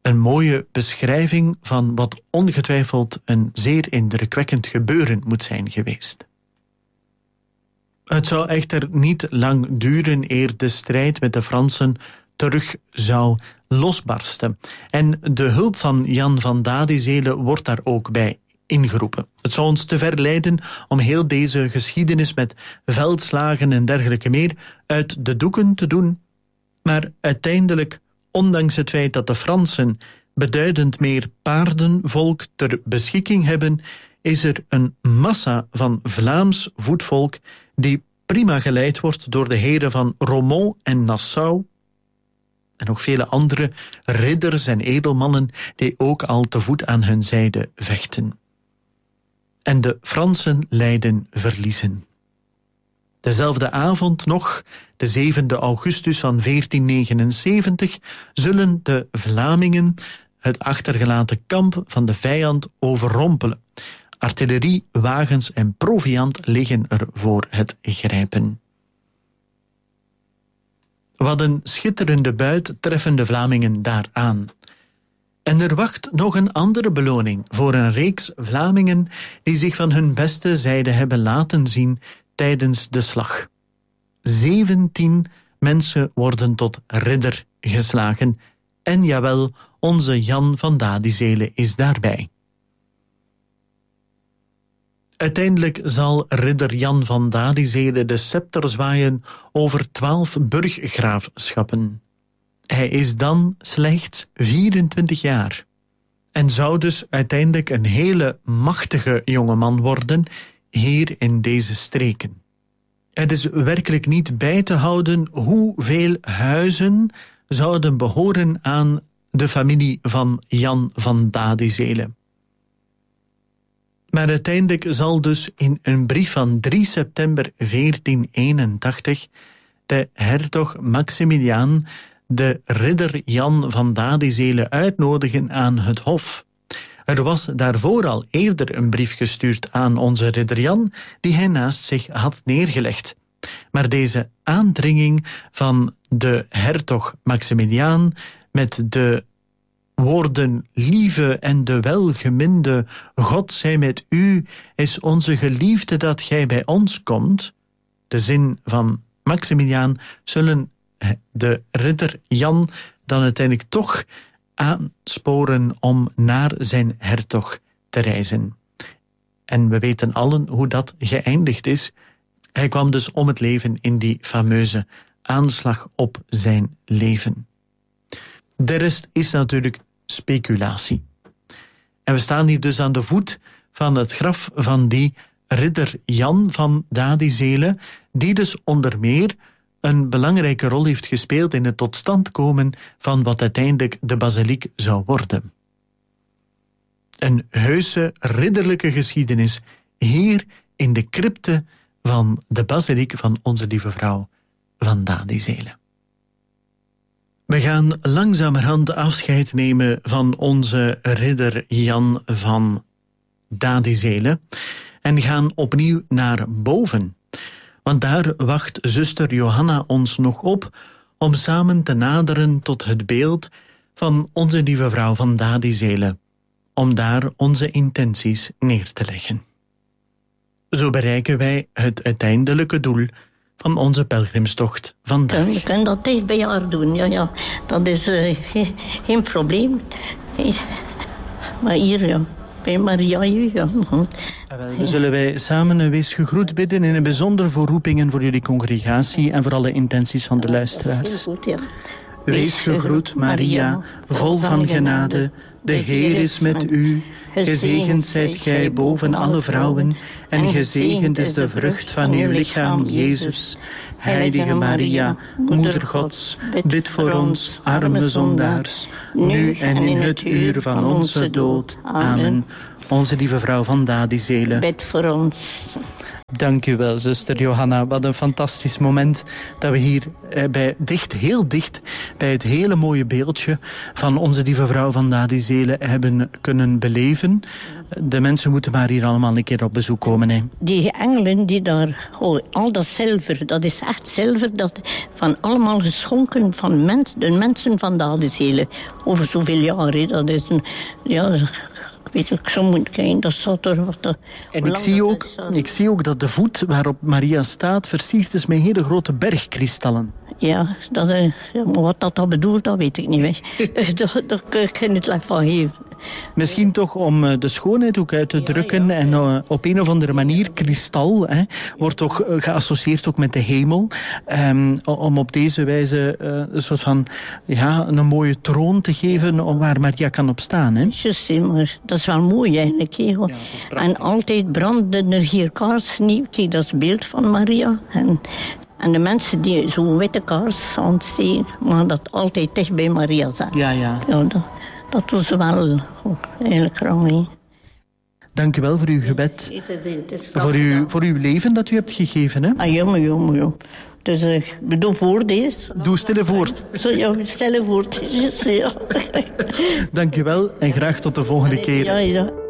een mooie beschrijving van wat ongetwijfeld een zeer indrukwekkend gebeuren moet zijn geweest. Het zou echter niet lang duren eer de strijd met de Fransen terug zou losbarsten. En de hulp van Jan van Dadizelen wordt daar ook bij ingeroepen. Het zou ons te ver leiden om heel deze geschiedenis met veldslagen en dergelijke meer uit de doeken te doen. Maar uiteindelijk, ondanks het feit dat de Fransen beduidend meer paardenvolk ter beschikking hebben, is er een massa van Vlaams voetvolk die prima geleid wordt door de heren van Romont en Nassau en nog vele andere ridders en edelmannen die ook al te voet aan hun zijde vechten. En de Fransen lijden verliezen. Dezelfde avond nog, de 7e augustus van 1479, zullen de Vlamingen het achtergelaten kamp van de vijand overrompelen. Artillerie, wagens en proviand liggen er voor het grijpen. Wat een schitterende buit treffen de Vlamingen daaraan. En er wacht nog een andere beloning voor een reeks Vlamingen die zich van hun beste zijde hebben laten zien tijdens de slag. 17 mensen worden tot ridder geslagen en jawel, onze Jan van Dadizelen is daarbij. Uiteindelijk zal ridder Jan van Dadizelen de scepter zwaaien over 12 burggraafschappen. Hij is dan slechts 24 jaar en zou dus uiteindelijk een hele machtige jongeman worden hier in deze streken. Het is werkelijk niet bij te houden hoeveel huizen zouden behoren aan de familie van Jan van Dadizelen. Maar uiteindelijk zal dus in een brief van 3 september 1481 de hertog Maximiliaan de ridder Jan van Dadizelen uitnodigen aan het hof. Er was daarvoor al eerder een brief gestuurd aan onze ridder Jan, die hij naast zich had neergelegd. Maar deze aandringing van de hertog Maximiliaan met de woorden lieve en de welgeminde God zij met u, is onze geliefde dat gij bij ons komt, de zin van Maximiliaan, zullen de ridder Jan dan uiteindelijk toch aansporen om naar zijn hertog te reizen. En we weten allen hoe dat geëindigd is. Hij kwam dus om het leven in die fameuze aanslag op zijn leven. De rest is natuurlijk speculatie. En we staan hier dus aan de voet van het graf van die ridder Jan van Dadizelen, die dus onder meer een belangrijke rol heeft gespeeld in het tot stand komen van wat uiteindelijk de basiliek zou worden. Een heuse ridderlijke geschiedenis hier in de crypte van de basiliek van Onze Lieve Vrouw van Dadizelen. We gaan langzamerhand afscheid nemen van onze ridder Jan van Dadizelen en gaan opnieuw naar boven. Want daar wacht zuster Johanna ons nog op om samen te naderen tot het beeld van Onze Lieve Vrouw van Dadizelen, om daar onze intenties neer te leggen. Zo bereiken wij het uiteindelijke doel van onze pelgrimstocht vandaag. We kunnen dat dicht bij haar doen, ja. Dat is geen probleem. Maar hier, ja. Bij Maria, ja. We zullen wij samen een wees gegroet bidden in een bijzonder voor roepingen voor jullie congregatie en voor alle intenties van de luisteraars. Heel goed, ja. Wees gegroet, Maria, vol van genade, de Heer is met u. Gezegend zijt gij boven alle vrouwen, en gezegend is de vrucht van uw lichaam, Jezus. Heilige Maria, Moeder Gods, bid voor ons, arme zondaars, nu en in het uur van onze dood. Amen. Onze Lieve Vrouw van Dadizelen, Bid voor ons. Dank u wel, zuster Johanna. Wat een fantastisch moment dat we hier heel dicht bij het hele mooie beeldje van onze lieve vrouw van Dadizelen hebben kunnen beleven. De mensen moeten maar hier allemaal een keer op bezoek komen. Hè. Die engelen die daar, al dat zilver, dat is echt zilver, dat van allemaal geschonken van de mensen van Dadizelen. Over zoveel jaar, dat is een, weet ik zo moet kijken, dat zat er wat. En ik zie ook dat de voet waarop Maria staat versierd is met hele grote bergkristallen. Ja, wat dat bedoelt, dat weet ik niet meer. Daar kan ik het van geven. Misschien toch om de schoonheid ook uit te drukken. Ja. En op een of andere manier, kristal wordt toch geassocieerd ook met de hemel. Om op deze wijze een soort van een mooie troon te geven waar Maria kan op staan. Hè? Juist, maar dat is wel mooi eigenlijk. Ja, en altijd brandden er hier kaarsen niet. Kijk, dat is het beeld van Maria. En de mensen die zo'n witte kaars aan het steken, maar dat altijd dicht bij Maria zijn. Ja. Dat was wel eigenlijk raar. Dank u wel voor uw gebed. Voor uw leven dat u hebt gegeven. Hè? Ja. Dus ik bedoel voor deze. Doe stille voort. Ja, stille voort. Ja. Dank u wel en graag tot de volgende keer. Ja.